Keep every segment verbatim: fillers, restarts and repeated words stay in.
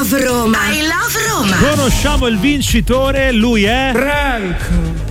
love Roma. I love Roma. Conosciamo il vincitore, lui è Franco.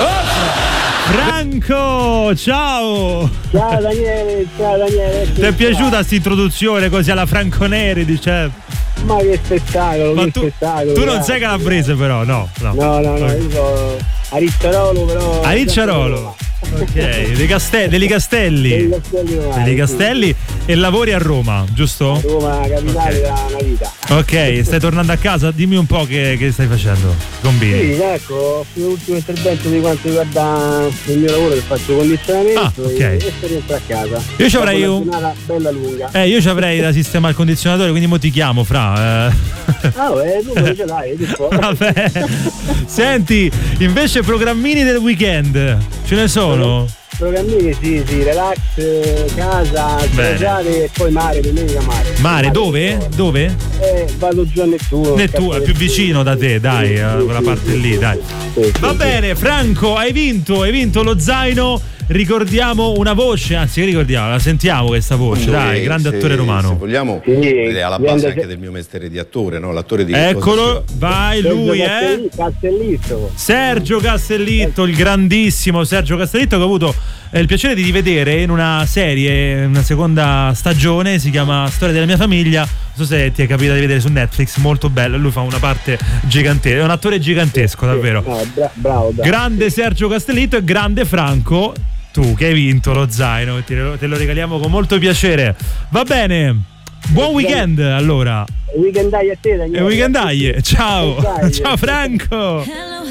Franco, ciao! Ciao Daniele, ciao Daniele. Ti è piaciuta questa introduzione così alla Franco Neri, dice? Ma che spettacolo, Ma che tu, spettacolo. tu non sei calabrese però, no? No, no, no, no, io sono a Ricciarolo però. A Ricciarolo. Ok, dei Castelli, degli Castelli. Dei Castelli Romani. Degli Castelli sì. E lavori a Roma, giusto? A Roma, capitale okay. Da una vita. Ok, stai tornando a casa? Dimmi un po' che, che stai facendo. Combini. Sì, ecco, ho finito l'ultimo intervento di quanto riguarda il mio lavoro che faccio condizionamento ah, okay. e, e rientro a casa. Io ci avrei una un... giornata bella lunga. Eh, io ci avrei da sistemare il condizionatore, quindi mo ti chiamo, fra. Eh. Ah, beh, tu non ce l'hai, tu Vabbè. Senti, invece programmini del weekend, ce ne sono? Programmini, sì, sì, relax, casa, viaggiare e poi mare, domenica mare. Mare, mare dove? Dove? Eh, vado giù a Nettuno. Nettuno, è più vicino da te, dai, sì, quella sì, parte sì, lì, sì, dai. Sì, sì, Va sì, bene, sì. Franco, hai vinto, hai vinto lo zaino. Ricordiamo una voce, anzi ricordiamo, la sentiamo questa voce, sì, dai, grande se, attore romano. Se vogliamo, sì, è alla base anche del mio mestiere di attore, no? L'attore di Eccolo, vai lui, Sergio eh? Castellitto. Sergio Castellitto, il grandissimo Sergio Castellitto, che ho avuto eh, il piacere di rivedere in una serie, una seconda stagione, si chiama Storia della mia famiglia. Non so se ti è capitato di vedere su Netflix, molto bello. Lui fa una parte gigantesca, è un attore gigantesco, sì, davvero. No, bra- bravo, bravo. Grande Sergio Castellitto e grande Franco. Tu che hai vinto lo zaino, te lo, te lo regaliamo con molto piacere. Va bene, buon weekend allora. Weekendai a te, Daniele. E weekendai, ciao. Ciao Franco.